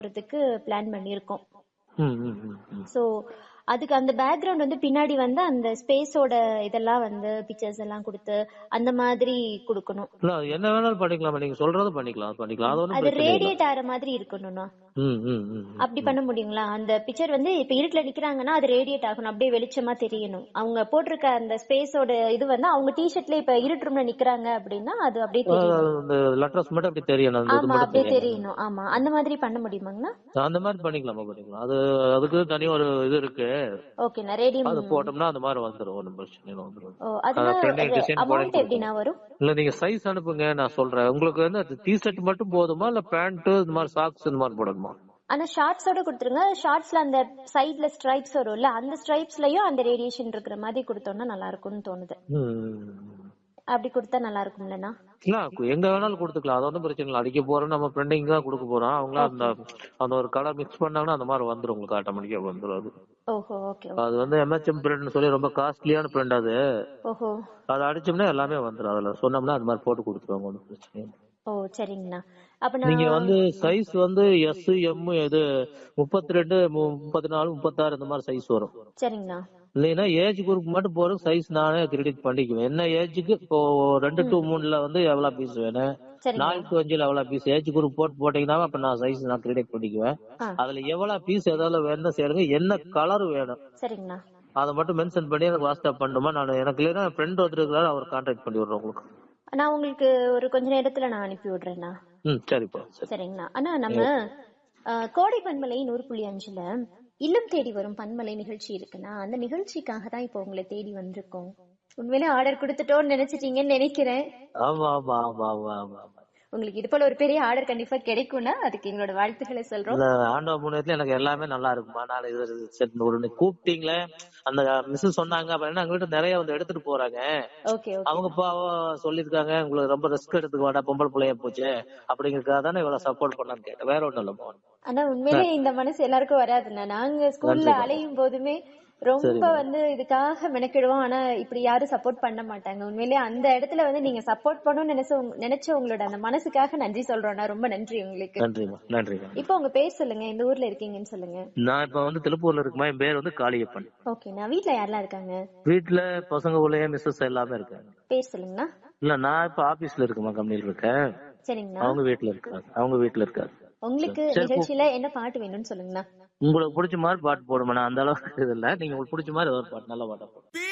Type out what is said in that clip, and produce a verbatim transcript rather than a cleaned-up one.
போறதுக்கு பிளான் பண்ணியிருக்கோம். ம், ம், ம், ம். ஸோ அதுக்கு அந்த பேக்ரவுண்ட் வந்து பின்னாடி வந்து அந்த ஸ்பேஸோட இதெல்லாம் வந்து பிக்சர்ஸ் எல்லாம் கொடுத்து அந்த மாதிரி கொடுக்கணும். இல்ல அது என்ன வேணாலும் பண்ணிக்கலாமா, நீங்க சொல்றது பண்ணிக்கலாம் பண்ணிக்கலாம், அது ஒன்றும் அது பிரச்சனை இல்லை. ரேடியேட் ஆகிற மாதிரி இருக்கணும்னா ம், ம், ம், ம், அப்படி ம். பண்ண முடியுங்களா? அந்த பிக்சர் வந்து இப்ப இருட்டுல நிக்கிறாங்கன்னா அது ரேடியேட் ஆகணும், அப்படியே வெளிச்சமா தெரியணும். அவங்க போட்டிருக்க அந்த ஸ்பேஸோட இது வந்து அவங்க டிஷர்ட்ல இப்ப இருட்டு ரூம்ல நிக்கிறாங்க அப்படின்னா அது அப்படியே தெரியணும். அஹ் அந்த லெட்டர்ஸ் மட்டும் அப்படி தெரியணும், அந்த இது ஆமா, மட்டும் அப்படியே தெரியணும். தெரியணும். ஆமா, அந்த மாதிரி பண்ண முடியுமாங்கண்ணா? அந்த மாதிரி பண்ணிக்கலாமா, பண்ணிக்கலாம். அது அதுக்கு தனி ஒரு இது இருக்கு, ஓகேண்ணா. ரேடியம். அது போட்டோம்னா அந்த மாதிரி வந்துடும், ஒன்றும் பிரச்சனை இல்லை, வந்துடும். ஓ, அதுனா ஃப்ரெண்ட் டிசைன் போட அமௌண்ட் எப்படின்னா வரும்? இல்ல நீங்க சைஸ் அனுப்புங்க, நான் சொல்றேன். உங்களுக்கு வந்து டி ஷர்ட் மட்டும் போதுமா, இல்ல பேண்ட் இந்த மாதிரி சாக்ஸ் இந்த மாதிரி போடணுமா? ஆனா ஷார்ட்ஸோட கொடுத்துருங்க. ஷார்ட்ஸ்ல அந்த சைட்ல ஸ்ட்ரைப்ஸ் வரும்ல, அந்த ஸ்ட்ரைப்ஸ்லயும் அந்த ரேடியேஷன் இருக்கிற மாதிரி கொடுத்தோம்னா நல்லா இருக்கும்னு தோணுது. அப்படி கொடுத்தா நல்லா இருக்கும்லண்ணா? இல்ல எங்க வேணாலும் கொடுத்துக்கலாம், அது ஒன்றும் பிரச்சனை இல்லை. அடிக்க போறோம் நம்ம ஃப்ரெண்டிங் தான் கொடுக்க போறோம், அவங்களா அந்த அந்த ஒரு கலர் மிக்ஸ் பண்ணாங்கன்னா அந்த மாதிரி வந்துடும், உங்களுக்கு ஆட்டோமேட்டிக்கா வந்துடும். அது ஓஹோ, ஓகே. அது வந்து எம்ஹெச்எம் பிரிண்ட் சொல்லி ரொம்ப காஸ்ட்லியான பிரிண்ட் அது. ஓஹோ. அதை அடிச்சோம்னா எல்லாமே வந்துடும், அதுல சொன்னோம்னா அது மாதிரி போட்டு கொடுத்துருவாங்க, ஒன்றும் பிரச்சனை இல்லை. ஓ, சரிங்கண்ணா. அப்ப நீங்க நான் வந்து சைஸ் வந்து எஸ் எம் இது முப்பத்தி ரெண்டு முப்பத்தி நாலு முப்பத்தாறு இந்த மாதிரி சைஸ் வரும். சரிங்கண்ணா. இல்லைன்னா ஏஜ் குரூப் மட்டும் போற சைஸ் நானே கிரெடிட் பண்ணிக்குவேன். என்ன ஏஜுக்கு இப்போ ரெண்டு டு மூணுல வந்து எவ்வளவு பீஸ் வேணும், நாலு டு அஞ்சுல எவ்வளவு பீஸ், ஏஜ் குரூப் போட்டு போட்டீங்கன்னா அப்ப நான் சைஸ் நான் கிரெடிட் பண்ணிக்குவேன். அதுல எவ்வளவு பீஸ் எதாவது வேணும் சேருங்க, என்ன கலர் வேணும் சரிங்கண்ணா அதை மட்டும் மென்ஷன் பண்ணி எனக்கு வாட்ஸ்அப் பண்ணுமா. நான் எனக்கு இல்லைன்னா ஃப்ரெண்ட் ஒருத்தர் இருக்கிறாரு, அவர் கான்டாக்ட் பண்ணி விடுறேன் உங்களுக்கு. நான் உங்களுக்கு ஒரு கொஞ்ச நேரத்துல நான் அனுப்பி விடுறேண்ணா. ம், சரிப்பா. சரிங்கண்ணா. அண்ணா, நம்ம கோடை பன்மலை நூறு புள்ளி அஞ்சுல இல்லம் தேடி வரும் பன்மலை நிகழ்ச்சி இருக்குன்னா, அந்த நிகழ்ச்சிக்காக தான் இப்போ உங்களை தேடி வந்திருக்கோம். உண்மையிலே ஆர்டர் கொடுத்துட்டோம்னு நினைச்சிட்டீங்கன்னு நினைக்கிறேன். ஆமா ஆமா ஆமா ஆமா ஆமா. உங்களுக்கு இது போல ஒரு பெரிய ஆர்டர் கண்டிப்பா கிடைக்கும்னா அதுக்கு எங்களோட வாழ்த்துக்களை சொல்றோம். ஆண்டவ முன்னேறத்துல எனக்கு எல்லாமே நல்லா இருக்குமா. நான் இது ஒரு கூப்பிட்டீங்களே, அந்த மிஸ் சொன்னாங்க அப்படின்னா எங்க வீட்டு நிறைய வந்து எடுத்துட்டு போறாங்க. அவங்க பாவம் சொல்லிருக்காங்க, உங்களுக்கு ரொம்ப ரிஸ்க் எடுத்துக்க வேண்டாம், பொம்பளை பிள்ளைய போச்சு அப்படிங்கறதுக்காக தானே இவ்வளவு சப்போர்ட் பண்ணலான்னு கேட்டேன், வேற ஒண்ணும் இல்ல. ஆனா உண்மையிலே இந்த மனசு எல்லாருக்கும் வராதுண்ணா. நாங்க ஸ்கூல்ல அலையும் போதுமே ரொம்ப வந்து இதுக்காக மெனக்கிடுவோம், ஆனா இப்படி யாரும் சப்போர்ட் பண்ண மாட்டாங்க. உண்மையிலேயே அந்த இடத்துல வந்து நீங்க சப்போர்ட் பண்ணணும்னு நினைச்ச நினைச்ச உங்களோட அந்த மனசுக்காக நன்றி சொல்றோம்னா ரொம்ப நன்றி உங்களுக்கு. நன்றிமா, நன்றி. இப்போ உங்க பேர் சொல்லுங்க, எந்த ஊர்ல இருக்கீங்கன்னு சொல்லுங்க. நான் இப்ப வந்து திருப்பூர்ல இருக்குமா, என் பேர் வந்து காளியப்பன். ஓகே. நான் வீட்ல யாரெல்லாம் இருக்காங்க? வீட்டுல பசங்க உள்ளே மிஸ்ஸஸ் எல்லாமே இருக்காங்க. பேர் சொல்லுங்கண்ணா. இல்ல நான் இப்ப ஆபீஸ்ல இருக்குமா, கம்பெனில இருக்கேன். சரிங்கண்ணா. அவங்க வீட்டுல இருக்காங்க, அவங்க வீட்டுல இருக்காங்க. உங்களுக்கு நிகழ்ச்சியில என்ன பாட்டு வேணும்னு சொல்லுங்கண்ணா. உங்களுக்கு பிடிச்ச மாதிரி பாட்டு போடுமா, நான் அந்த அளவுக்கு இது இல்ல, நீங்க உங்களுக்கு பிடிச்ச மாதிரி ஒரு பாட்டு நல்ல பாட்டா போடும்.